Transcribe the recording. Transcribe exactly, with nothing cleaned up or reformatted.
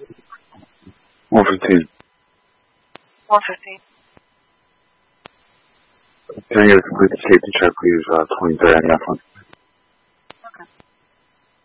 one fifteen. one fifteen. Can I get a complete safety check, please? Uh, twenty-third and F one.